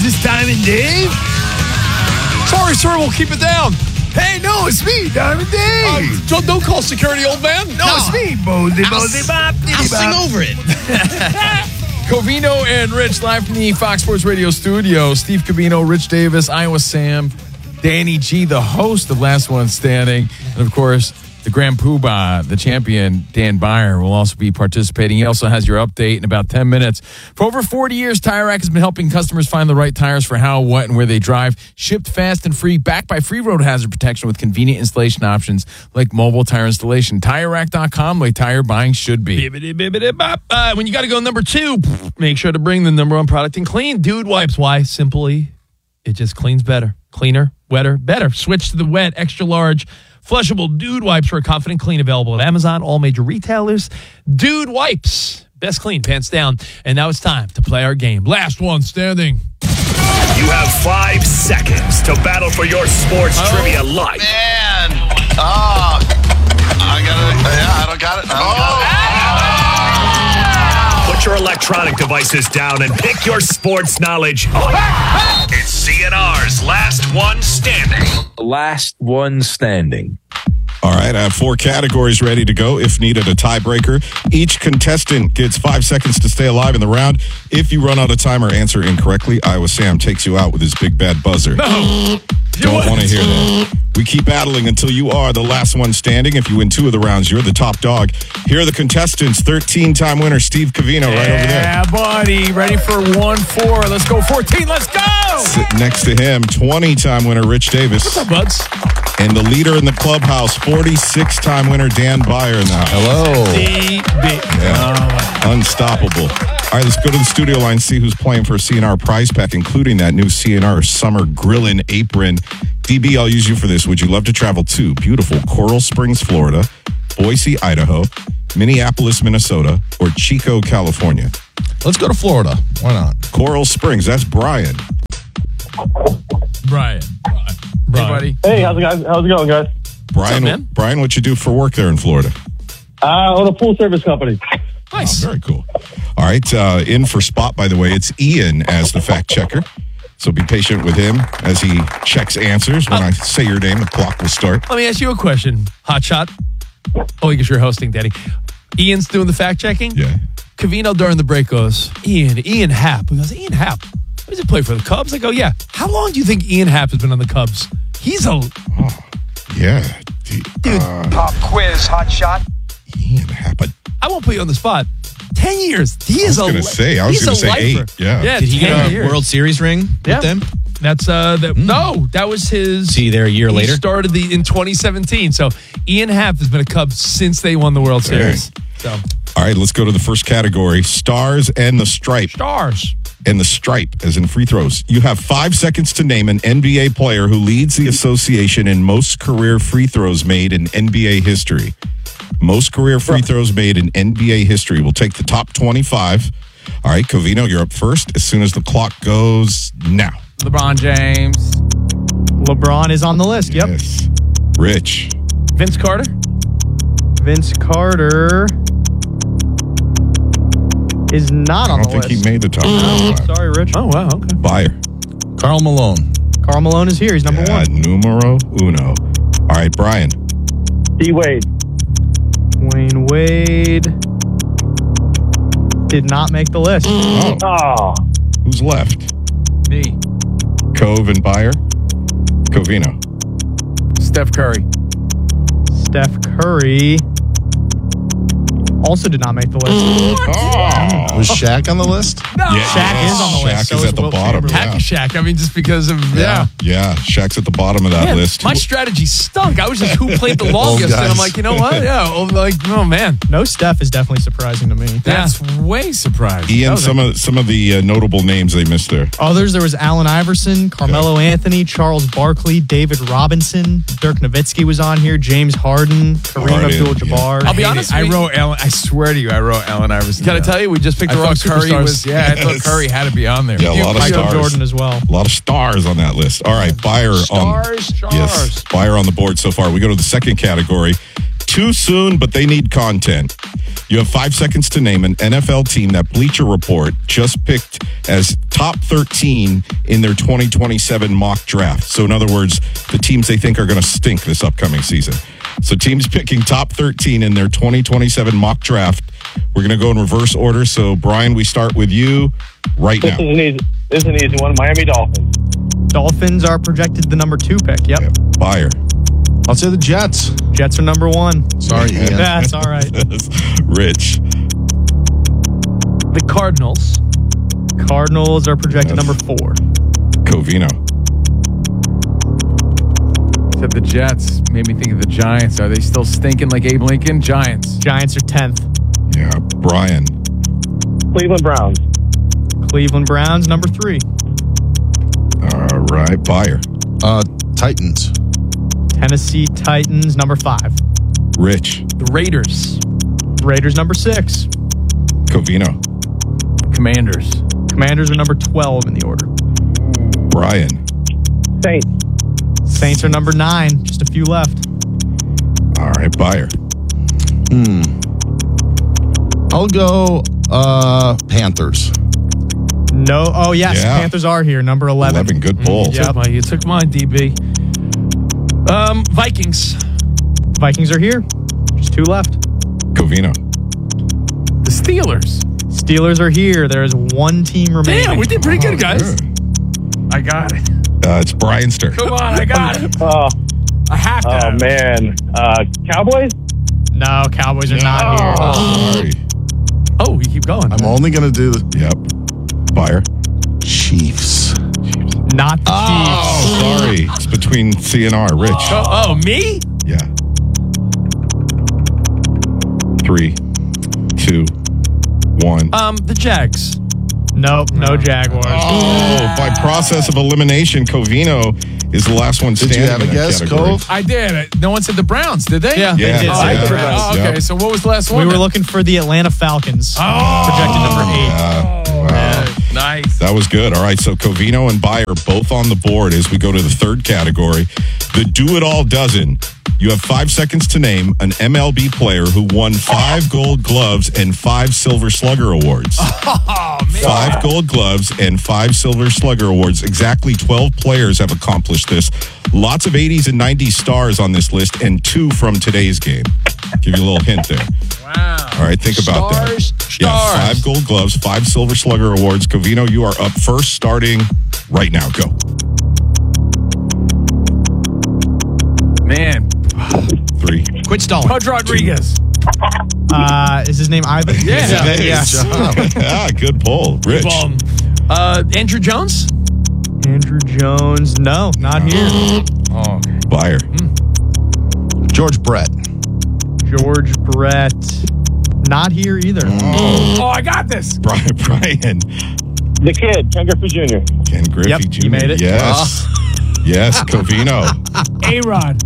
this Diamond Dave? Sorry, sir, we'll keep it down. Hey, no, it's me, Diamond Dave. Don't call security, old man. No, it's me, Bozy Bop. I'll sing over it. Covino and Rich live from the Fox Sports Radio studio. Steve Covino, Rich Davis, Iowa Sam, Danny G, the host of Last One Standing, and of course, the Grand Poobah, the champion, Dan Byer, will also be participating. He also has your update in about 10 minutes. For over 40 years, Tire Rack has been helping customers find the right tires for how, what, and where they drive. Shipped fast and free, backed by free road hazard protection with convenient installation options like mobile tire installation. TireRack.com, like tire buying should be. When you got to go number 2, make sure to bring the number 1 product and clean. Dude Wipes. Why? Simply, it just cleans better. Cleaner, wetter, better. Switch to the wet, extra large, flushable Dude Wipes for a confident clean, available at Amazon, all major retailers. Dude Wipes. Best clean, pants down. And now it's time to play our game. Last One Standing. You have 5 seconds to battle for your sports trivia life. Man. Oh. I don't got it. Put your electronic devices down and pick your sports knowledge up. It's CNR's Last One Standing. Last One Standing. All right, I have 4 categories ready to go. If needed, a tiebreaker. Each contestant gets 5 seconds to stay alive in the round. If you run out of time or answer incorrectly, Iowa Sam takes you out with his big bad buzzer. No. Don't want to hear that. We keep battling until you are the last one standing. If you win 2 of the rounds, you're the top dog. Here are the contestants. 13-time winner Steve Covino right over there. Yeah, buddy. Ready for 1-4. Let's go 14. Let's go. Sitting next to him, 20-time winner Rich Davis. What's up, buds? And the leader in the clubhouse, 46-time winner Dan Byer in the house. Hello. Yeah. Unstoppable. All right, let's go to the studio line, see who's playing for a CNR prize pack, including that new CNR summer grillin' apron. DB, I'll use you for this. Would you love to travel to beautiful Coral Springs, Florida, Boise, Idaho, Minneapolis, Minnesota, or Chico, California? Let's go to Florida. Why not? Coral Springs, that's Brian. Brian. Hey, buddy. Hey, how's it going, guys? Brian, what you do for work there in Florida? On a full service company. Nice. Oh, very cool. All right, in for Spot, by the way, it's Ian as the fact checker. So be patient with him as he checks answers. When I say your name, the clock will start. Let me ask you a question, Hotshot. Oh, because you're hosting, Daddy. Ian's doing the fact checking? Yeah. Covino during the break goes, Ian Happ. He goes, Ian Happ, does he play for the Cubs? I go, yeah. How long do you think Ian Happ has been on the Cubs? He's a... Yeah. Dude. Pop quiz, hot shot. Ian Happ. I won't put you on the spot. 10 years. I was going to say 8. Yeah. Did he get a World Series ring with them? That's no, that was his. See, there a year later. He started in 2017. So Ian Happ has been a Cub since they won the World Series. So, all right, let's go to the first category: Stars and the Stripe. Stars and the Stripe, as in free throws. You have 5 seconds to name an NBA player who leads the association in most career free throws made in NBA history. Most career free throws made in NBA history. We'll take the top 25. All right, Covino, you're up first as soon as the clock goes now. LeBron James. LeBron is on the list. Yep. Yes. Rich. Vince Carter. Vince Carter is not on the list. I don't think he made the top 25. Sorry, Rich. Oh, wow. Okay. Byer. Karl Malone. Karl Malone is here. He's number 1. Numero uno. All right, Brian. D-Wade. Wayne Wade did not make the list. Oh. Who's left? Me. Cove and Byer. Covino. Steph Curry. Steph Curry also did not make the list. Oh. Was Shaq on the list? No. Yeah, Shaq is on the list. Shaq is at the bottom. Hacky Shaq. I mean, just because of, Yeah, Shaq's at the bottom of that list. My strategy stunk. I was just who played the longest, and I'm like, you know what? Yeah, oh man. No Steph is definitely surprising to me. That's way surprising. Ian, some of the notable names they missed there. Others, there was Allen Iverson, Carmelo Anthony, Charles Barkley, David Robinson, Dirk Nowitzki was on here, James Harden, Kareem Abdul-Jabbar. I'll be honest, I swear to you, I wrote Allen Iverson. Gotta tell you, we just picked I the wrong thought Curry superstars. I thought Curry had to be on there. Yeah, a lot of Michael stars. Jordan as well. A lot of stars on that list. All right, Byer Stars. Yes, Byer on the board so far. We go to the second category. too soon, but they need content. You have 5 seconds to name an NFL team that Bleacher Report just picked as top 13 in their 2027 mock draft. So in other words, the teams they think are going to stink this upcoming season. So teams picking top 13 in their 2027 mock draft. We're going to go in reverse order. So Brian, we start with you right now. This is an easy one. Miami Dolphins. Dolphins are projected the number 2 pick. Yep. Buyer. I'll say the Jets. Jets are number 1. Sorry, Ian. That's all right. Rich. The Cardinals. Cardinals are projected number 4. Covino. Said the Jets. Made me think of the Giants. Are they still stinking like Abe Lincoln? Giants. Giants are 10th. Yeah. Brian. Cleveland Browns. Cleveland Browns, number 3. All right. Buyer. Titans. Tennessee Titans, number 5. Rich. The Raiders. Raiders, number 6. Covino. Commanders. Commanders are number 12 in the order. Brian. Saints. Saints are number 9. Just a few left. All right. Buyer. I'll go Panthers. No. Oh, yes. Yeah. Panthers are here, number 11. 11. Good pull. Yep. You took mine, DB. Vikings. Vikings are here. Just 2 left. Covino. The Steelers. Steelers are here. There is 1 team remaining. Damn, we did pretty good, guys. I got it. It's Brian's turn. Come on, I got it. Oh, I have to. have it. man. Cowboys? No, Cowboys are not here. Sorry. Oh, we keep going. I'm only going to do the Yep. Buyer. Chiefs. Not the Oh, sorry. It's between C and R. Rich. Oh, me? Yeah. 3, 2, 1. The Jags. Chiefs. Nope, no Jaguars. Oh, by process of elimination, Covino is the last one Did standing you have a in that guess, category. Cove? I did. No one said the Browns, did they? Yeah. Yeah. They did Oh, say I the did. Browns. Oh, okay. Yep. So what was the last one? We were then? looking for the Atlanta Falcons. Projected number 8. Wow. Nice. That was good. All right, so Covino and Buyer both on the board as we go to the third category. The Do-It-All Dozen. You have 5 seconds to name an MLB player who won 5 Gold Gloves and 5 Silver Slugger Awards. Oh, man. 5 Gold Gloves and 5 Silver Slugger Awards. Exactly 12 players have accomplished this. Lots of 80s and 90s stars on this list, and 2 from today's game. Give you a little hint there. Wow. All right, think about that. Yeah, 5 Gold Gloves, 5 Silver Slugger Awards. Covino, you are up first, starting right now. Go. Man. 3. Quit stalling. Pudge Rodriguez. Is his name Ivan? Yeah. Yeah, good pull. Rich. Andrew Jones. Andrew Jones. No, not here. Oh, okay. Buyer. George Brett. George Brett. Not here either. Oh, I got this. Brian. The kid, Ken Griffey Jr. Ken Griffey Yep, Jr. you made it. Yes. Yes, Covino. A-Rod.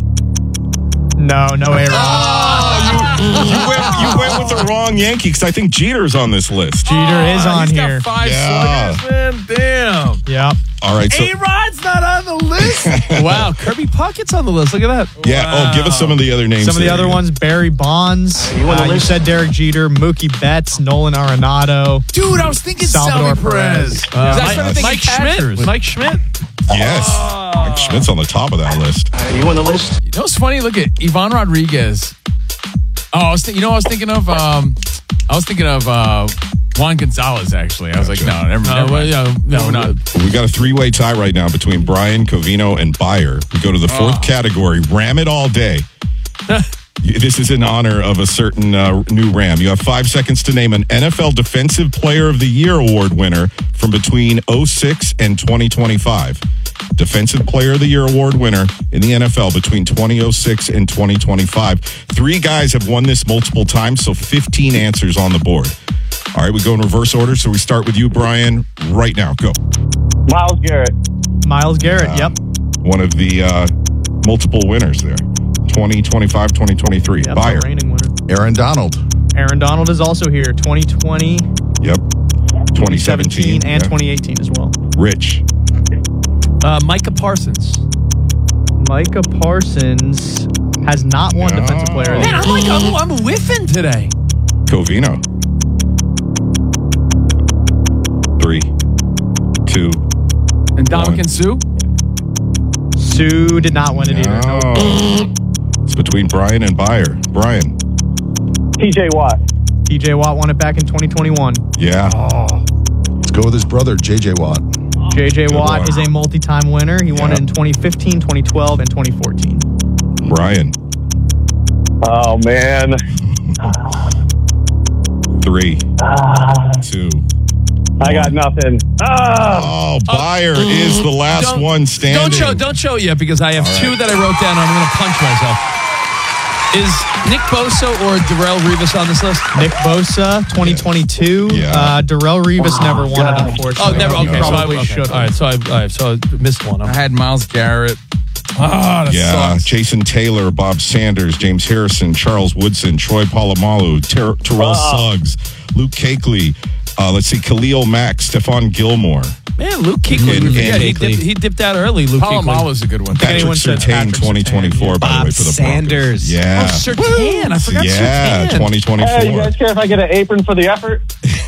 No A-Rod. You went with the wrong Yankee because I think Jeter's on this list. Jeter is on He's here. got 5 Yeah. sluggers, man. Damn. Yep. All right, so A-Rod's not on the list. Wow, Kirby Puckett's on the list. Look at that. yeah. Oh, give us some of the other names. Some of the there. other ones, Barry Bonds. You said Derek Jeter, Mookie Betts, Nolan Arenado. Dude, I was thinking Salvador Salvador Perez. Perez. Mike Schmidt. Mike Schmidt. Yes. Mike Schmidt's on the top of that list. You on the list? You know what's funny? Look at Ivan Rodriguez. Oh, I was thinking of? I was thinking of Juan Gonzalez, actually. I was like, no, never mind. No, not. We got a 3-way tie right now between Brian, Covino, and Buyer. We go to the fourth category, Ram It All Day. This is in honor of a certain new Ram. You have 5 seconds to name an NFL Defensive Player of the Year award winner from between 06 and 2025. Defensive Player of the Year award winner in the NFL between 2006 and 2025. 3 guys have won this multiple times, so 15 answers on the board. All right, we go in reverse order, so we start with you, Brian, right now. Go. Myles Garrett. Miles Garrett. Yep. One of the multiple winners there. 2025, 2023. Yep. Buyer. The reigning winner. Aaron Donald. Aaron Donald is also here. 2020, Yep. 2017, and yeah. 2018 as well. Rich. Micah Parsons. Micah Parsons. Has not won Defensive Player of the Man, Year. I'm whiffing today. Covino. 3, 2. And Dominican Sue? Sue did not win it either. No. Oh. It's between Brian and Byer. Brian. TJ Watt. TJ Watt won it back in 2021. Yeah. Let's go with his brother, JJ Watt. JJ Watt one. is a multi-time winner. He won Yeah. it in 2015, 2012, and 2014. Brian. Oh, man. 3, 2. I got nothing. Oh, Byer is the last one standing. Don't show it yet because I have two that I wrote down. I'm going to punch myself. Is Nick Bosa or Darrell Revis on this list? Nick Bosa, 2022. Yeah. Darrell Revis never won it, unfortunately. Oh, never. He Okay, probably should. All right, so I missed one. I had Myles Garrett. That Yeah, sucks. Jason Taylor, Bob Sanders, James Harrison, Charles Woodson, Troy Polamalu, Terrell Suggs, Luke Kuechly, let's see, Khalil Mack, Stephon Gilmore, Man, Luke Kuechly. And- we forget, and- he dipped out early. Luke Kuechly. Palomalu's a good one. Patrick anyone said Surtain, Patrick 2024, by the way, for the Sanders. Broncos. Yeah. Oh, Surtain. I forgot Yeah, Surtain. 2024. Hey, you guys care if I get an apron for the effort?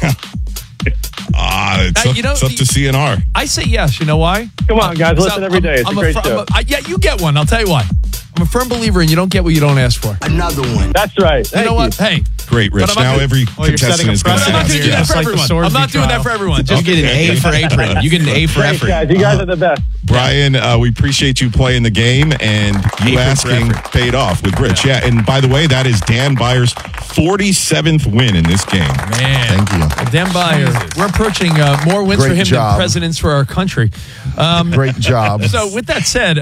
It's up, You know, it's up to CNR. I say yes. You know why? Come on, guys. Listen every day. It's a great show. Yeah, you get one. I'll tell you why. I'm a firm believer in you don't get what you don't ask for. Another one. That's right. You know what? Hey, Great, Rich. But I'm not Now gonna- every Oh, you're setting contestant a is going to I'm not precedent going to here. do that Just for like the everyone. I'm Sorsby not doing that trial. for everyone. Just get an A for apron. You get an A for Thanks, effort. guys. You guys are the best. Brian, we appreciate you playing the game, and you asking paid off with Rich. Yeah, and by the way, that is Dan Byer's 47th win in this game. Man. Thank you. Dan Byer. We're approaching more wins Great for him job. than presidents for our country. Great job. So with that said,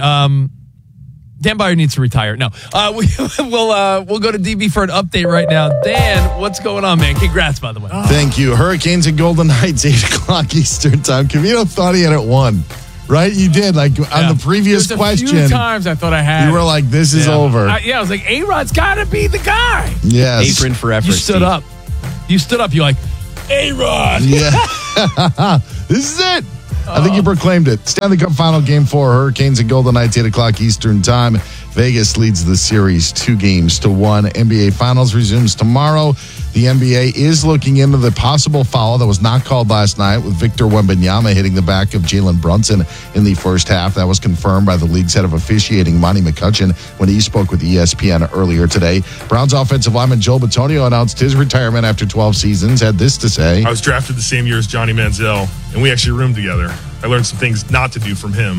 Dan Byer needs to retire. No, we'll go to DB for an update right now. Dan, what's going on, man? Congrats, by the way. Thank you. Hurricanes and Golden Knights, 8 o'clock Eastern time. Cavino thought he had it won. Right? You did. Like on the previous There's question, a few times I thought I had you were like, this is over. I was like, A-Rod's got to be the guy. Yes. Apron for effort. You stood up. You stood up. You're like, A-Rod. Yeah. This is it. I think you proclaimed it. Stanley Cup Final Game 4, Hurricanes and Golden Knights, 8 o'clock Eastern Time. Vegas leads the series 2-1. NBA Finals resumes tomorrow. The NBA is looking into the possible foul that was not called last night with Victor Wembanyama hitting the back of Jalen Brunson in the first half. That was confirmed by the league's head of officiating, Monty McCutcheon, when he spoke with ESPN earlier today. Browns offensive lineman Joe Bitonio announced his retirement after 12 seasons, had this to say. I was drafted the same year as Johnny Manziel, and we actually roomed together. I learned some things not to do from him.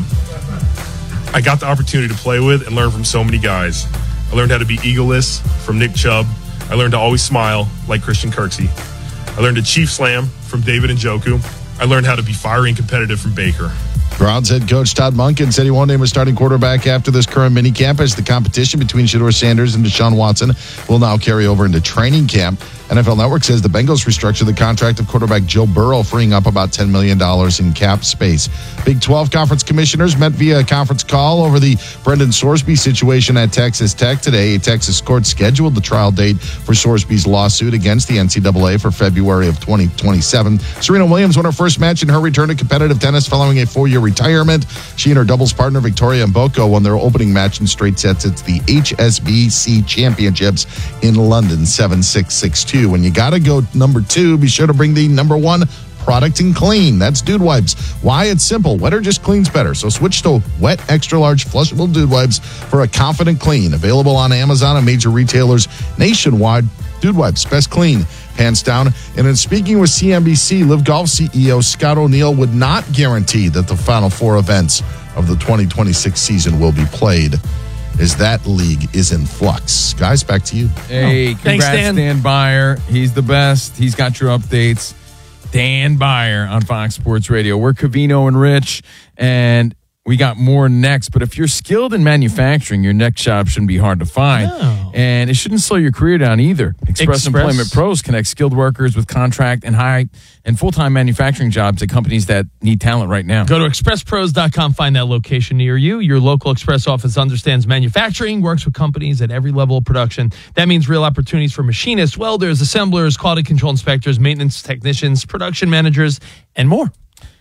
I got the opportunity to play with and learn from so many guys. I learned how to be egoless from Nick Chubb. I learned to always smile like Christian Kirksey. I learned to chief slam from David Njoku. I learned how to be fiery and competitive from Baker. Browns head coach Todd Monken said he won't name a starting quarterback after this current minicamp as the competition between Shedeur Sanders and Deshaun Watson will now carry over into training camp. NFL Network says the Bengals restructured the contract of quarterback Joe Burrow, freeing up about $10 million in cap space. Big 12 conference commissioners met via a conference call over the Brendan Sorsby situation at Texas Tech today. A Texas court scheduled the trial date for Sorsby's lawsuit against the NCAA for February of 2027. Serena Williams won her first match in her return to competitive tennis following a 4-year retirement. She and her doubles partner Victoria Mboko won their opening match in straight sets at the HSBC Championships in London, 7-6, 6-2. When you got to go number 2, be sure to bring the number 1 product and clean. That's Dude Wipes. Why? It's simple. Wetter just cleans better. So switch to wet, extra large, flushable Dude Wipes for a confident clean. Available on Amazon and major retailers nationwide. Dude Wipes, best clean, hands down. And in speaking with CNBC, Live Golf CEO Scott O'Neill would not guarantee that the final 4 events of the 2026 season will be played, as that league is in flux. Guys, back to you. Hey, congrats, Thanks, Dan. Byer. He's the best. He's got your updates. Dan Byer on Fox Sports Radio. We're Cavino and Rich, and we got more next. But if you're skilled in manufacturing, your next job shouldn't be hard to find. No. And it shouldn't slow your career down either. Express Employment Pros connects skilled workers with contract and high and full-time manufacturing jobs at companies that need talent right now. Go to expresspros.com, find that location near you. Your local Express office understands manufacturing, works with companies at every level of production. That means real opportunities for machinists, welders, assemblers, quality control inspectors, maintenance technicians, production managers, and more.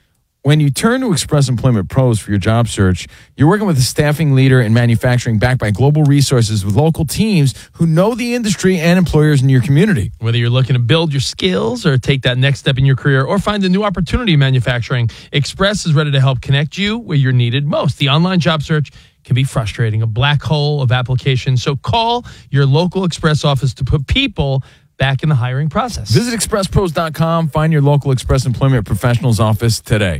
When you turn to Express Employment Pros for your job search, you're working with a staffing leader in manufacturing backed by global resources with local teams who know the industry and employers in your community. Whether you're looking to build your skills or take that next step in your career or find a new opportunity in manufacturing, Express is ready to help connect you where you're needed most. The online job search can be frustrating, a black hole of applications. So call your local Express office to put people back in the hiring process. Visit expresspros.com. Find your local Express Employment Professionals office today.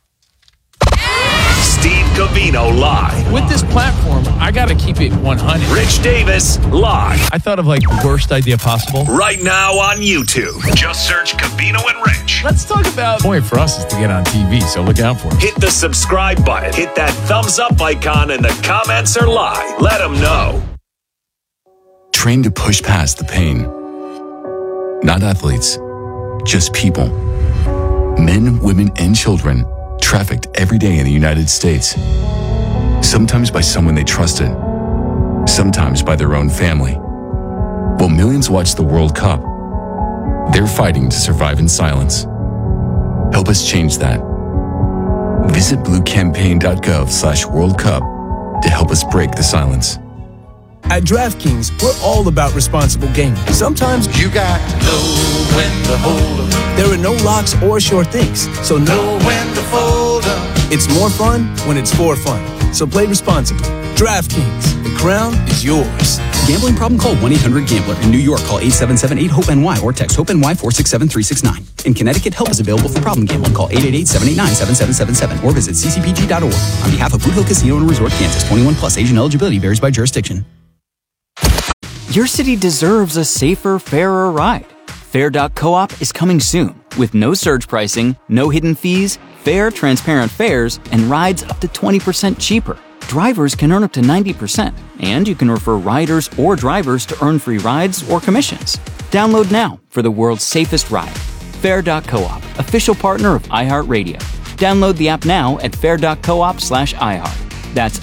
Steve Covino live. With this platform, I got to keep it 100. Rich Davis live. I thought of like the worst idea possible. Right now on YouTube. Just search Covino and Rich. Let's talk about... The point for us is to get on TV, so look out for it. Hit the subscribe button. Hit that thumbs up icon, and the comments are live. Let them know. Train to push past the pain. Not athletes, just people. Men, women, and children trafficked every day in the United States. Sometimes by someone they trusted, sometimes by their own family. While millions watch the World Cup, they're fighting to survive in silence. Help us change that. Visit bluecampaign.gov/World Cup to help us break the silence. At DraftKings, we're all about responsible gaming. Sometimes You got to know when to hold 'em. there are no locks or sure things, so Know when to fold 'em. it's more fun when it's for fun. So play responsibly. DraftKings, the crown is yours. Gambling problem? Call 1-800-GAMBLER. In New York, call 877-8-HOPE-NY or text HOPE-NY 467-369. In Connecticut, help is available for problem gambling. Call 888-789-7777 or visit ccpg.org. On behalf of Boot Hill Casino and Resort, Kansas, 21 plus. Asian eligibility varies by jurisdiction. Your city deserves a safer, fairer ride. Fair.coop is coming soon with no surge pricing, no hidden fees, fair, transparent fares, and rides up to 20% cheaper. Drivers can earn up to 90%, and you can refer riders or drivers to earn free rides or commissions. Download now for the world's safest ride. Fair.coop, official partner of iHeartRadio. Download the app now at fair.coop/iHeart. That's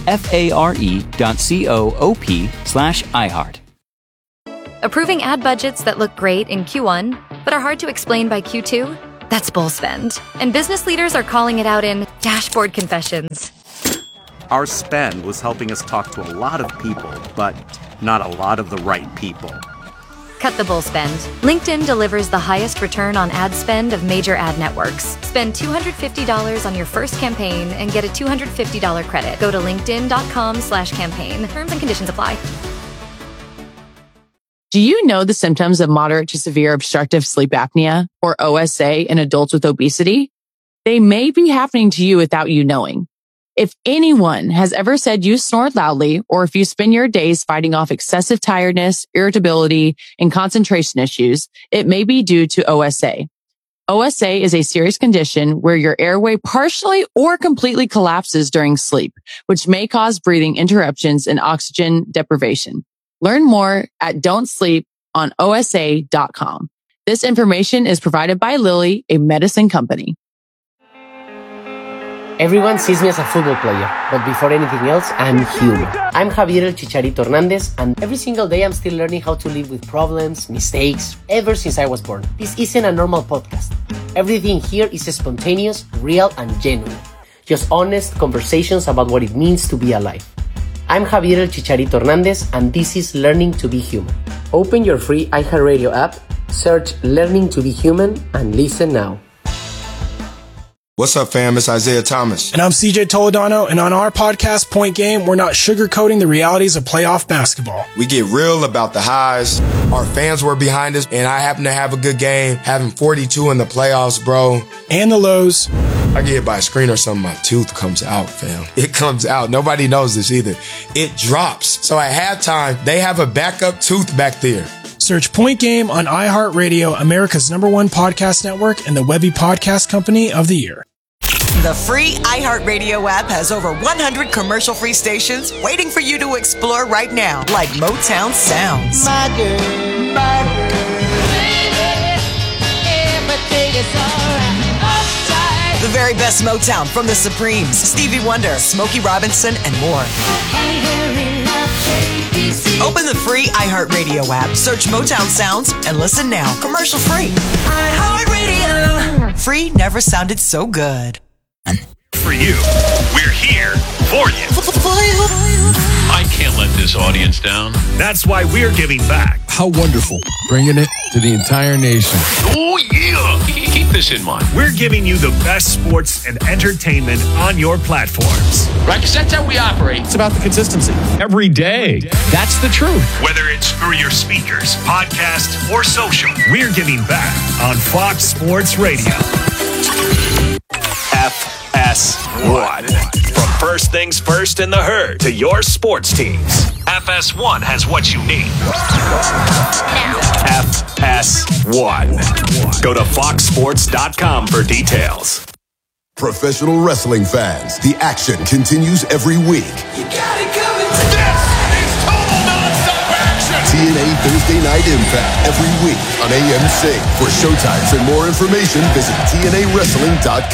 FARE.coop/iHeart. Approving ad budgets that look great in Q1, but are hard to explain by Q2? That's bull spend. And business leaders are calling it out in dashboard confessions. Our spend was helping us talk to a lot of people, but not a lot of the right people. Cut the bull spend. LinkedIn delivers the highest return on ad spend of major ad networks. Spend $250 on your first campaign and get a $250 credit. Go to linkedin.com/campaign. Terms and conditions apply. Do you know the symptoms of moderate to severe obstructive sleep apnea, or OSA, in adults with obesity? They may be happening to you without you knowing. If anyone has ever said you snore loudly, or if you spend your days fighting off excessive tiredness, irritability, and concentration issues, it may be due to OSA. OSA is a serious condition where your airway partially or completely collapses during sleep, which may cause breathing interruptions and oxygen deprivation. Learn more at don'tsleeponosa.com. This information is provided by Lilly, a medicine company. Everyone sees me as a football player, but before anything else, I'm human. I'm Javier El Chicharito Hernandez, and every single day I'm still learning how to live with problems, mistakes, ever since I was born. This isn't a normal podcast. Everything here is spontaneous, real, and genuine. Just honest conversations about what it means to be alive. I'm Javier El Chicharito Hernandez, and this is Learning to be Human. Open your free iHeartRadio app, search Learning to be Human, and listen now. What's up, fam? It's Isaiah Thomas. And I'm CJ Toledano, and on our podcast, Point Game, we're not sugarcoating the realities of playoff basketball. We get real about the highs. Our fans were behind us, and I happen to have a good game, having 42 in the playoffs, bro. And the lows. I get hit by a screen or something, my tooth comes out, fam. It comes out. Nobody knows this either. It drops. So at halftime, they have a backup tooth back there. Search Point Game on iHeartRadio, America's #1 podcast network, and the Webby Podcast Company of the Year. The free iHeartRadio app has over 100 commercial-free stations waiting for you to explore right now, like Motown Sounds. My girl, baby, everything is alright. Upside. The very best Motown from the Supremes, Stevie Wonder, Smokey Robinson, and more. Open the free iHeartRadio app, search Motown Sounds, and listen now. Commercial free. iHeartRadio. Free never sounded so good. this audience down. That's why we're giving back. How wonderful. Bringing it to the entire nation. Oh, yeah. Keep this in mind. We're giving you the best sports and entertainment on your platforms. Right, because that's how we operate. It's about the consistency. Every day. That's the truth. Whether it's through your speakers, podcast, or social, we're giving back on Fox Sports Radio. FS1. From first things first in the herd to your sports teams, FS1 has what you need. FS1. Go to foxsports.com for details. Professional wrestling fans, the action continues every week. You got it coming. This is total non-stop action. TNA Thursday Night Impact every week on AMC. For showtimes and more information, visit TNAWrestling.com.